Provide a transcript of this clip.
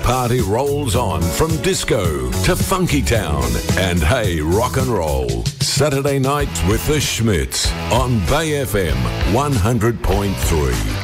party rolls on from disco to funky town and hey, rock and roll. Saturday nights with the Schmitz on Bay FM 100.3.